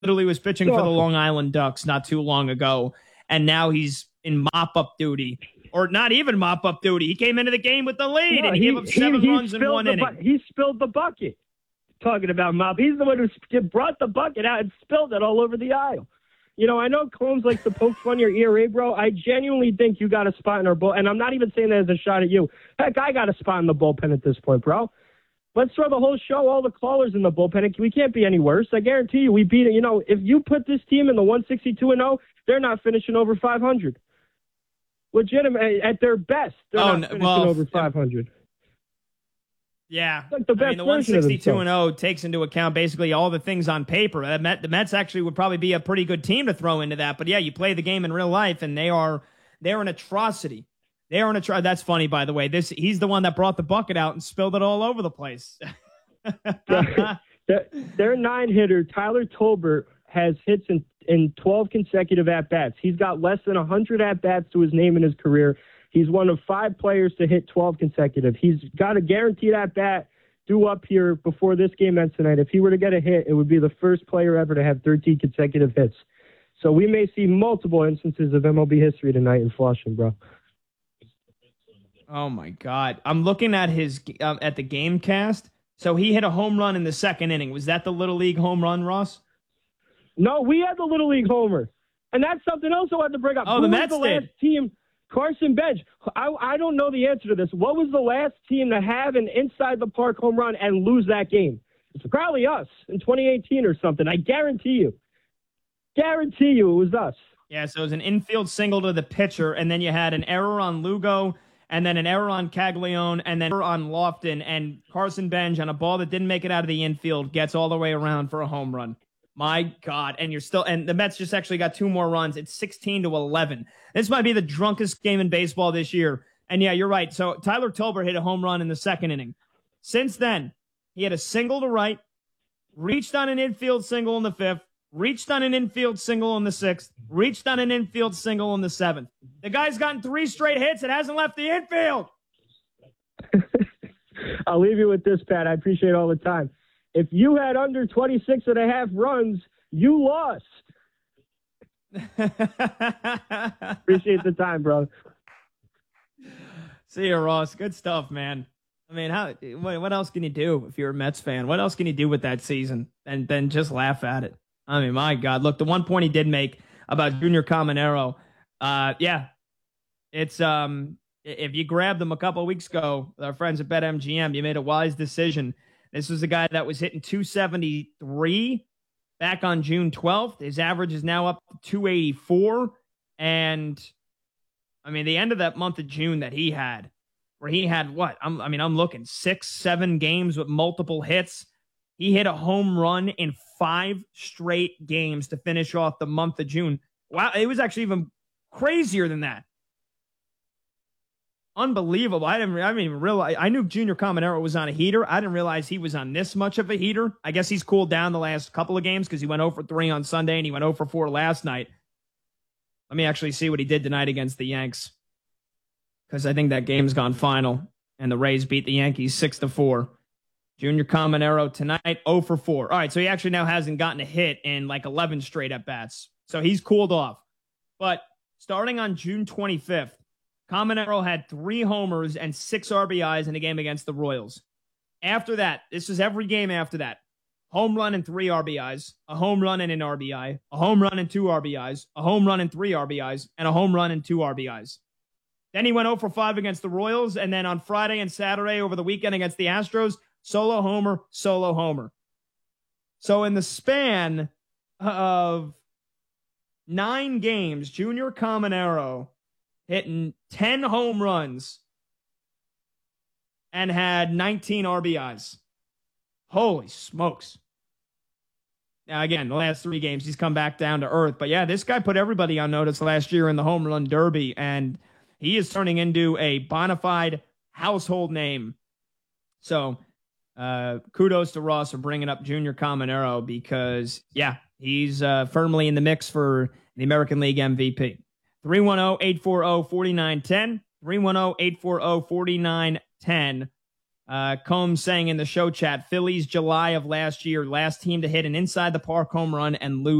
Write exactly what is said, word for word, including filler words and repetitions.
literally was pitching for the Long Island Ducks not too long ago, and now he's in mop-up duty. Or not even mop-up duty. He came into the game with the lead, no, and he, he gave up seven he, he runs in one inning. Bu- he spilled the bucket. Talking about mop. He's the one who brought the bucket out and spilled it all over the aisle. You know, I know Combs likes to poke fun your E R A, bro. I genuinely think you got a spot in our bull, and I'm not even saying that as a shot at you. Heck, I got a spot in the bullpen at this point, bro. Let's throw the whole show, all the callers in the bullpen. We can't be any worse. I guarantee you, we beat it. You know, if you put this team in the one sixty-two and oh, they're not finishing over five hundred. Legitimate at their best, they're oh, not finishing well, over five hundred. Yeah, like the best I mean, the one sixty-two and oh takes into account basically all the things on paper. The, Met, the Mets actually would probably be a pretty good team to throw into that. But yeah, you play the game in real life, and they are they're an atrocity. They are an atrocity. That's funny, by the way. This he's the one that brought the bucket out and spilled it all over the place. their, their nine hitter Tyler Tolbert has hits in in twelve consecutive at bats. He's got less than one hundred at bats to his name in his career. He's one of five players to hit twelve consecutive. He's got a guaranteed at-bat due up here before this game ends tonight. If he were to get a hit, it would be the first player ever to have thirteen consecutive hits. So we may see multiple instances of M L B history tonight in Flushing, bro. Oh, my God. I'm looking at his uh, at the game cast. So he hit a home run in the second inning. Was that the Little League home run, Ross? No, we had the Little League homer. And that's something else I wanted to bring up. Oh, Who the was Mets the last did. team? Carson Bench. I, I don't know the answer to this. What was the last team to have an inside-the-park home run and lose that game? It's probably us in twenty eighteen or something. I guarantee you. Guarantee you it was us. Yeah, so it was an infield single to the pitcher, and then you had an error on Lugo, and then an error on Caglione, and then error on Lofton, and Carson Bench on a ball that didn't make it out of the infield gets all the way around for a home run. My God. And you're still, and the Mets just actually got two more runs. It's sixteen to eleven. This might be the drunkest game in baseball this year. And yeah, you're right. So Tyler Tolbert hit a home run in the second inning. Since then, he had a single to right, reached on an infield single in the fifth, reached on an infield single in the sixth, reached on an infield single in the seventh. The guy's gotten three straight hits and hasn't left the infield. I'll leave you with this, Pat. I appreciate all the time. If you had under twenty-six and a half runs, you lost. Appreciate the time, bro. See you, Ross. Good stuff, man. I mean, how? What else can you do if you're a Mets fan? What else can you do with that season and then just laugh at it? I mean, my God. Look, the one point he did make about Junior Caminero, uh, yeah, it's um, if you grabbed them a couple of weeks ago, our friends at BetMGM, you made a wise decision. This was a guy that was hitting two seventy-three back on June twelfth. His average is now up to two eighty-four. And, I mean, the end of that month of June that he had, where he had what? I'm, I mean, I'm looking six, seven games with multiple hits. He hit a home run in five straight games to finish off the month of June. Wow, it was actually even crazier than that. Unbelievable. I didn't, I didn't even realize. I knew Junior Caminero was on a heater. I didn't realize he was on this much of a heater. I guess he's cooled down the last couple of games because he went oh for three on Sunday and he went oh for four last night. Let me actually see what he did tonight against the Yanks, because I think that game's gone final and the Rays beat the Yankees six to four. Junior Caminero tonight oh for four. All right, so he actually now hasn't gotten a hit in like eleven straight at bats. So he's cooled off. But starting on June twenty-fifth, Caminero had three homers and six R B Is in a game against the Royals. After that, this was every game after that. Home run and three R B Is, a home run and an R B I, a home run and two R B Is, a home run and three R B Is, and a home run and two R B Is. Then he went oh for five against the Royals, and then on Friday and Saturday over the weekend against the Astros, solo homer, solo homer. So in the span of nine games, Junior Caminero hitting ten home runs and had nineteen R B Is. Holy smokes. Now, again, the last three games, he's come back down to earth. But, yeah, this guy put everybody on notice last year in the home run derby, and he is turning into a bona fide household name. So, uh, kudos to Ross for bringing up Junior Caminero because, yeah, he's uh, firmly in the mix for the American League M V P. three one zero, eight four zero, four nine one zero, three one zero, eight four zero, four nine one zero. Uh, Combs saying in the show chat, Phillies July of last year, last team to hit an inside the park home run and lose.